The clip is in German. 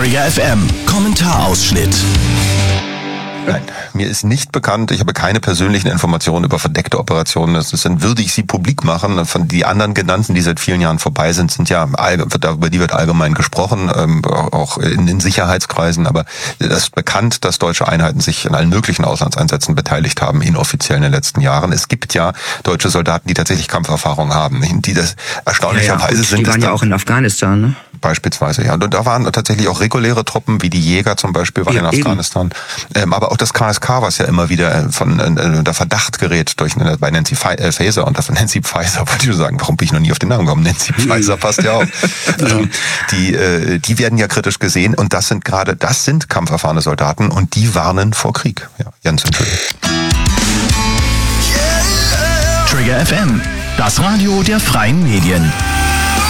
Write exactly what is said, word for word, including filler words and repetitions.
Trigger F M Kommentarausschnitt. Nein, mir ist nicht bekannt, ich habe keine persönlichen Informationen über verdeckte Operationen. Das ist, dann würde ich sie publik machen. Von die anderen genannten, die seit vielen Jahren vorbei sind, sind ja, über die wird allgemein gesprochen, auch in den Sicherheitskreisen. Aber es ist bekannt, dass deutsche Einheiten sich in allen möglichen Auslandseinsätzen beteiligt haben, inoffiziell in den letzten Jahren. Es gibt ja deutsche Soldaten, die tatsächlich Kampferfahrung haben, die das erstaunlicherweise ja, ja, sind. Die waren ja auch in Afghanistan, ne? Beispielsweise, ja. Und da waren tatsächlich auch reguläre Truppen, wie die Jäger zum Beispiel, waren ja, in Afghanistan. Ähm, aber auch das K S K, was ja immer wieder von äh, der Verdacht gerät durch äh, bei Nancy Faeser und Nancy Pfizer, wollte ich nur sagen, warum bin ich noch nie auf den Namen gekommen? Nancy Pfizer passt ja auch. ähm, die, äh, die werden ja kritisch gesehen und das sind gerade, das sind kampferfahrene Soldaten und die warnen vor Krieg. Ja, Jens, Entschuldigung. Trigger F M, das Radio der freien Medien.